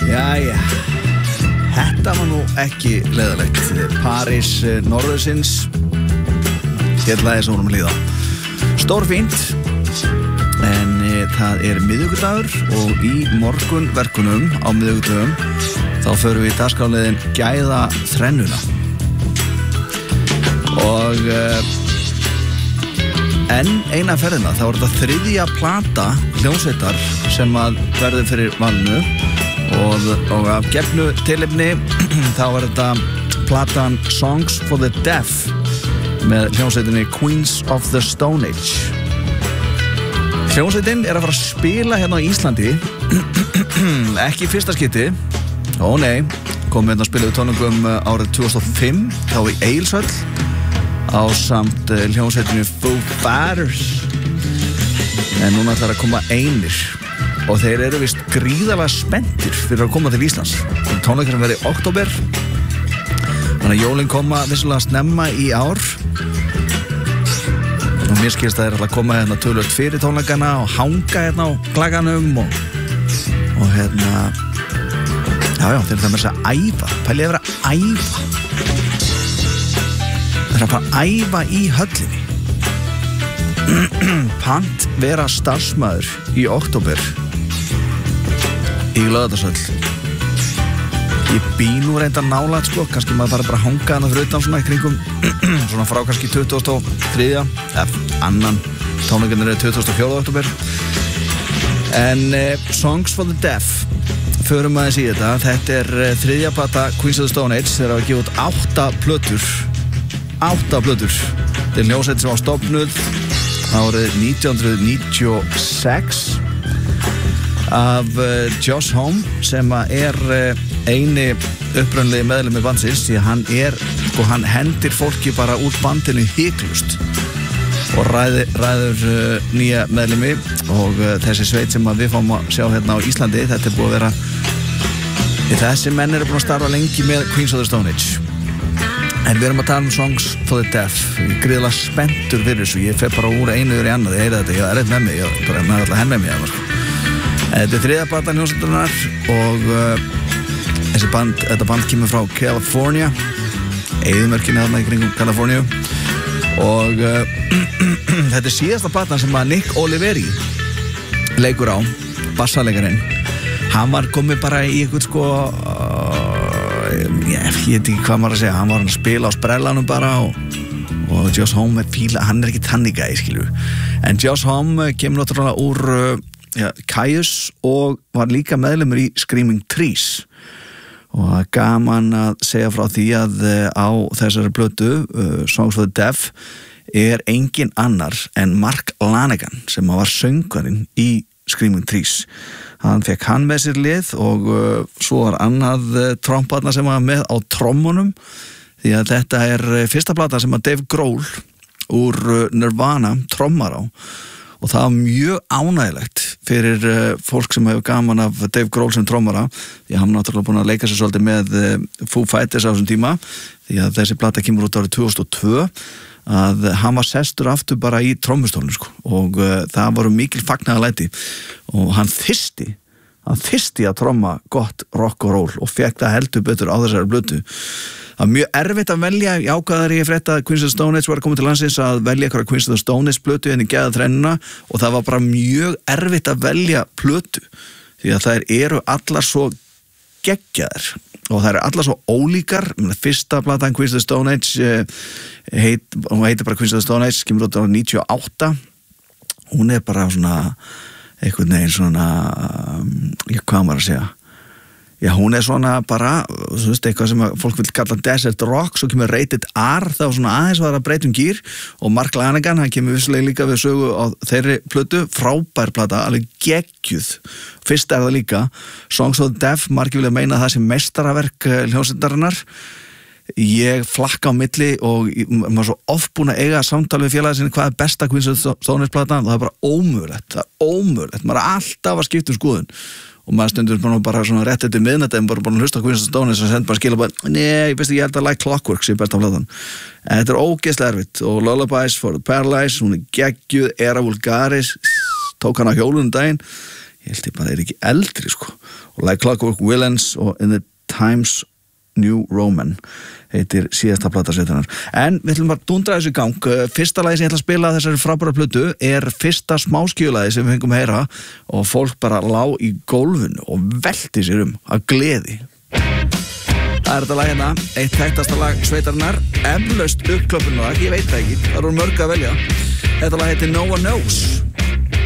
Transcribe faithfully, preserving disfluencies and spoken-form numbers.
Jæja, þetta var nú ekki leiðalegt. París norðursins, hérlaði sem vorum að líða. Stórfínt, en e, það er miðvikudagur og í morgunverkunum á miðvikudögum þá förum við í dagskráliðin gæða þrennuna. Og e, en eina ferðina, þá er þetta þriðja plata hljómsveitar sem að verður fyrir valinu. Og, og af gefnu tilefni þá er þetta platan Songs for the Deaf með hljómsveitinni Queens of the Stone Age. Hljómsveitin er að fara að spila hérna á Íslandi ekki í fyrsta skipti. Ó nei, komum hérna að spila við tónungum árið tvö þúsund og fimm þá í Egilshöll á samt hljómsveitinni Foo Fighters. En núna ætlar að koma einir og þeir eru vist gríðarlega spenntir fyrir að koma til Íslands. Tónleikarnir verið í október, þannig að jólin koma vissulega snemma í ár. Og mér skilst að þeir ætla að koma hérna tölvöld fyrir tónleikana og hanga hérna á klaganum og, og hérna, já já, þeir eru það með þess að æfa, pælið að vera að æfa. Þeir eru að fara að æfa í höllinni. Pant vera starfsmaður í október í Laugardalshöll. Ég bý nú reynda nálægt sko, kannski maður fara bara að hanga hana fyrir utan svona í kringum svona frá kannski tuttugasta og þriðja eða annan, tónleikarnir er tuttugasta og fjórða október. En eh, Songs for the Deaf förum aðeins í þetta. Þetta er eh, þriðja plata Queens of the Stone Age. Þeir hafa gefið út átta plötur átta plötur. Þetta er hljómsveit sem var stofnuð árið nítján hundruð níutíu og sex af uh, Josh Homme sem er uh, eini upprunalegi meðlimur bandsins, því hann er, sko, hann hendir fólki bara úr bandinu hiklust og ræði, ræður uh, nýja meðlimi og uh, þessi sveit sem við fáum að sjá hérna á Íslandi, þetta er búið að vera þessi menn eru búin að starfa lengi með Queens of the Stone Age. En við erum að tala um Songs for the Deaf. Ég er gríðarlega spenntur fyrir þessu. Ég fer bara úr einu yfir í annað. Ég heyra þetta, ég er erfitt með mig. Ég bara með alltaf henn með mig. Sko. Þetta er þriðja platan hljómsveitarinnar og uh, þessi band, þetta band kemur frá California. Eyðimörkinni þarna í kringum California. Og uh, þetta er síðasta platan sem að Nick Oliveri leikur á, bassalegarinn. Hann var komið bara í eitthvað sko... Uh, Ég, ég veit ekki hvað maður að segja, hann var að spila á sprellanum bara og, og Josh Homme er fíla, hann er ekki þannig gæði, skilju. En Josh Homme kemur náttúrulega úr ja, Kyuss og var líka meðlimur í Screaming Trees og gaman að segja frá því að á þessari plötu uh, Songs for the Deaf er engin annar en Mark Lanegan sem var söngvarinn í Screaming Trees. Hann fekk hann með sér lið og uh, svo var annað uh, tromparna sem var með á trommunum því að þetta er uh, fyrsta plata sem að Dave Grohl úr uh, Nirvana trommar á og það var mjög ánægilegt fyrir uh, fólk sem hefur gaman af Dave Grohl sem trommara því að hann náttúrulega búin að leika sér svolítið með uh, Foo Fighters á þessum tíma því að þessi plata kemur út árið tvö þúsund og tvö að hann var sestur aftur bara í trommustólinn sko. Og uh, það voru mikil fagnaðarlæti og hann þyrsti hann þyrsti að tromma gott rock og roll og fekk það heldur betur á þessari blötu. Það var mjög erfitt að velja, ég ákvaðar ég frétta að Queens of the Stone Age var að koma til landsins að velja eitthvað Queens of the Stone Age blötu en ég geða þrennuna og það var bara mjög erfitt að velja blötu því að þær eru allar svo geggjaðar og það eru allar svo ólíkar. Fyrsta platan Queens of the Stone Age heit, hún heitir bara Queens of the Stone Age, kemur út á níutíu og átta. Hún er bara svona einhvern veginn svona já, hvað maður að segja já, hún er svona bara þú veist, eitthvað sem fólk vil kalla desert rock, svo kemur Rated R þá svona aðeins var að breytum gýr og Mark Lanegan, hann kemur vissulega líka við sögu á þeirri plötu, frábær plata alveg geggjuð. Fyrst er það líka Songs for the Deaf, margir vilja meina það sem meistaraverk hljómsveitarinnar. Ég flakka á milli og maður er svo oft búin að eiga samtal við félagið sinni hvað er besta Queens of the Stone Age platan, það er bara ómögulegt það er ómögulegt, maður er alltaf að skipta um skoðun og maður stundur bara svona rétt eftir miðnætti en bara búin að hlusta á Queens of the Stone Age og senda bara skila bara, nei, ég veist ekki, ég held að Like Clockwork sé besta platan. En þetta er ógeðslega erfitt og Lullabies for the Paralyzed, hún er geggjuð, Era Vulgaris tók hann á hjólunum daginn, ég held ég bara er ekki eldri sko Like Clockwork Villains og In the Times New Roman heitir síðasta plata sveitarinnar. En við ætlum bara að dundra þessu í gang. Fyrsta lagi sem ég ætla að spila þessari frábæra plötu er fyrsta smáskífulagi sem við fengum að heyra og fólk bara lá í gólfinu og velti sér um að gleði. Það er þetta lag hérna, eitt hættasta lag sveitarinnar, eflaust uppklöppunlag, ég veit það ekki, það eru mörg að velja. Þetta lag heitir No One Knows.